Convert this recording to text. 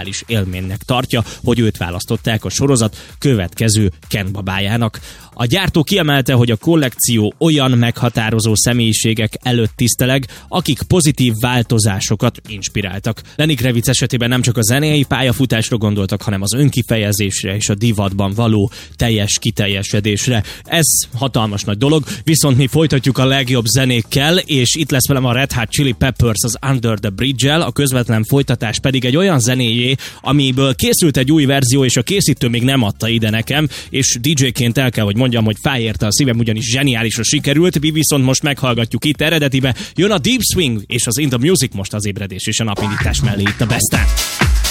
zseniális élménynek tartja, hogy őt választották a sorozat következő Ken babájának. A gyártó kiemelte, hogy a kollekció olyan meghatározó személyiségek előtt tiszteleg, akik pozitív változásokat inspiráltak. Lenny Kravitz esetében nem csak a zenei pályafutásra gondoltak, hanem az önkifejezésre és a divatban való teljes kiteljesedésre. Ez hatalmas nagy dolog, viszont mi folytatjuk a legjobb zenékkel, és itt lesz velem a Red Hot Chili Peppers az Under the Bridge-el, a közvetlen folytatás pedig egy olyan zenéjé, amiből készült egy új verzió, és a készítő még nem adta ide nekem, és DJ-ként el kell, hogy mondjam, hogy fájérte a szívem, ugyanis zseniálisra sikerült, mi viszont most meghallgatjuk itt eredetibe. Jön a Deep Swing és az In the Music most az ébredés és a napindítás mellé itt a Besten.